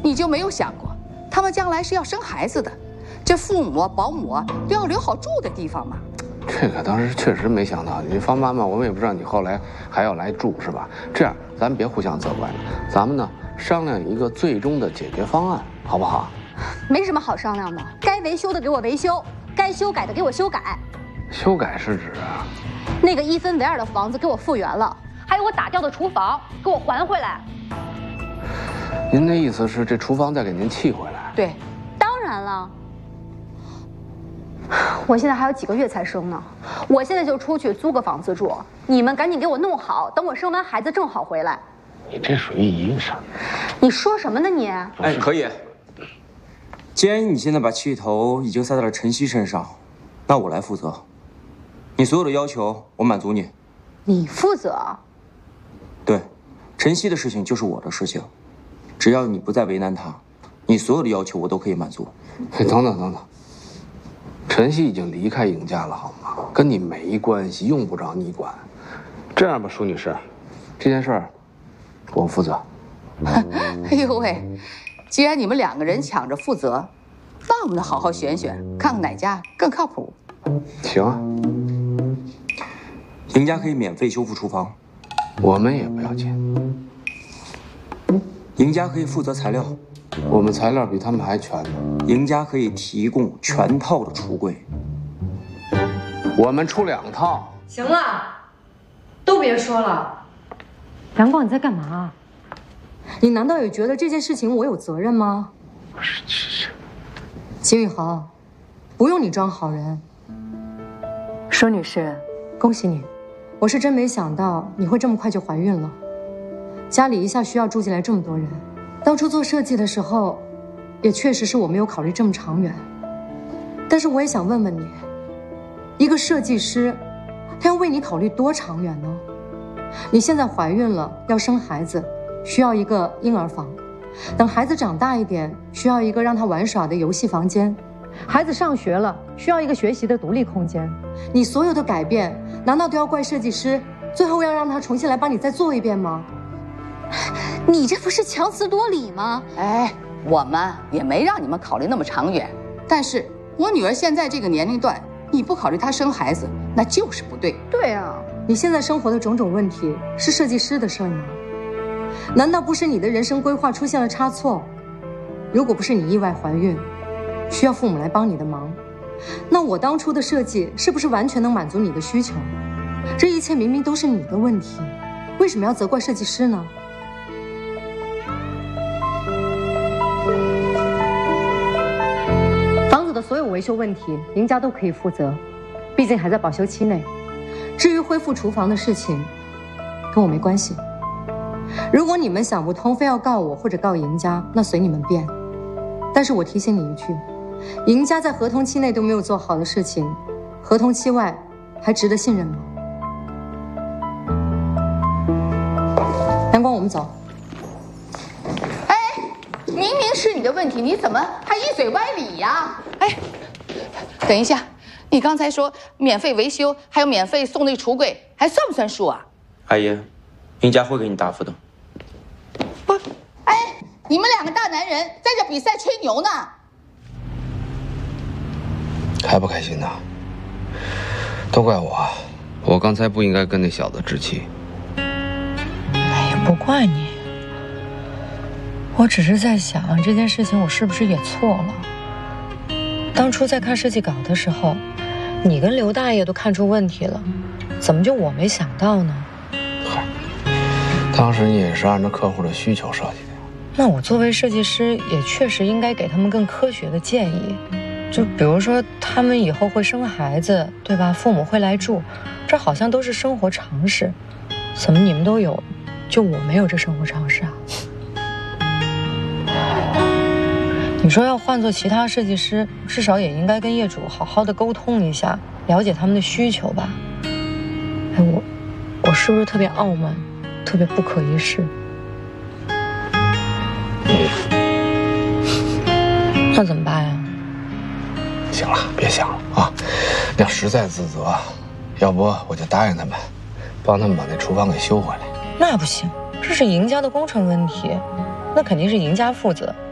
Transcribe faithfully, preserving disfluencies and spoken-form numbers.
你就没有想过，他们将来是要生孩子的，这父母保姆都要留好住的地方嘛？ 这个当时确实没想到，你方妈妈，我们也不知道你后来还要来住，是吧？这样，咱们别互相责怪了，咱们呢商量一个最终的解决方案，好不好？ 没什么好商量的，该维修的给我维修，该修改的给我修改。 修改是指啊？ 那个伊森维尔的房子给我复原了，还有我打掉的厨房给我还回来。 您的意思是这厨房再给您砌回来？ 对， 当然了。我现在还有几个月才生呢，我现在就出去租个房子住，你们赶紧给我弄好，等我生完孩子正好回来。 你这属于一个事儿。 你说什么呢你？ 哎，可以。既然你现在把气头已经撒在了晨曦身上，那我来负责。你所有的要求我满足你。 你负责？ 对，晨曦的事情就是我的事情，只要你不再为难他，你所有的要求我都可以满足。 哎，等等等等。晨曦已经离开赢家了，好吗？跟你没关系，用不着你管。这样吧，舒女士，这件事儿我负责。 哎呦喂，既然你们两个人抢着负责，那我们好好选选，看看哪家更靠谱。 行啊， 赢家可以免费修复厨房， 我们也不要钱。 赢家可以负责材料， 我们材料比他们还全呢。 赢家可以提供全套的橱柜， 我们出两套。 行了，都别说了。阳光，你在干嘛？你难道也觉得这件事情我有责任吗？ 是是是。 秦宇豪，不用你装好人。舒女士，恭喜你，我是真没想到你会这么快就怀孕了。家里一下需要住进来这么多人，当初做设计的时候，也确实是我没有考虑这么长远。但是我也想问问你，一个设计师，他要为你考虑多长远呢？你现在怀孕了，要生孩子，需要一个婴儿房；等孩子长大一点，需要一个让他玩耍的游戏房间；孩子上学了，需要一个学习的独立空间。你所有的改变，难道都要怪设计师？最后要让他重新来帮你再做一遍吗？ 你这不是强词夺理吗？ 哎，我们也没让你们考虑那么长远，但是我女儿现在这个年龄段，你不考虑她生孩子，那就是不对。 对啊， 你现在生活的种种问题是设计师的事儿吗？难道不是你的人生规划出现了差错？如果不是你意外怀孕，需要父母来帮你的忙，那我当初的设计是不是完全能满足你的需求？这一切明明都是你的问题，为什么要责怪设计师呢？房子的所有维修问题，赢家都可以负责，毕竟还在保修期内。至于恢复厨房的事情，跟我没关系。如果你们想不通，非要告我或者告赢家，那随你们便。但是我提醒你一句，赢家在合同期内都没有做好的事情，合同期外还值得信任吗？阳光，我们走。 哎，明明是你的问题，你怎么还一嘴歪理呀？哎，等一下，你刚才说免费维修，还有免费送那橱柜，还算不算数啊？ 阿姨，赢家会给你答复的。 不，哎，你们两个大男人在这比赛吹牛呢。 开不开心呢？都怪我，我刚才不应该跟那小子置气。 哎呀，不怪你，我只是在想这件事情我是不是也错了。当初在看设计稿的时候，你跟刘大爷都看出问题了，怎么就我没想到呢？ 嗨，当时你也是按照客户的需求设计的。 那我作为设计师，也确实应该给他们更科学的建议。就比如说，他们以后会生孩子，对吧？父母会来住，这好像都是生活常识。怎么你们都有，就我没有这生活常识啊？你说要换做其他设计师，至少也应该跟业主好好的沟通一下，了解他们的需求吧。哎，我我是不是特别傲慢，特别不可一世？那怎么办呀？ 行了，别想了啊！要实在自责，要不我就答应他们，帮他们把那厨房给修回来。 那不行，这是赢家的工程问题，那肯定是赢家负责。